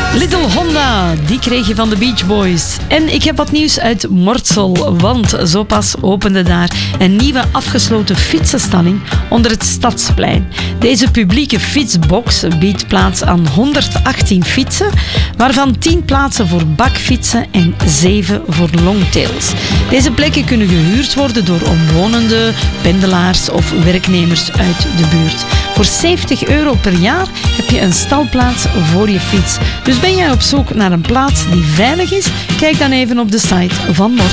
Little Honda, die kreeg je van de Beach Boys. En ik heb wat nieuws uit Mortsel, want zo pas opende daar een nieuwe afgesloten fietsenstalling onder het Stadsplein. Deze publieke fietsbox biedt plaats aan 118 fietsen, waarvan 10 plaatsen voor bakfietsen en 7 voor longtails. Deze plekken kunnen gehuurd worden door omwonenden, pendelaars of werknemers uit de buurt. Voor €70 per jaar heb je een stalplaats voor je fiets. Dus ben jij op zoek naar een plaats die veilig is? Kijk dan even op de site van Mortsel.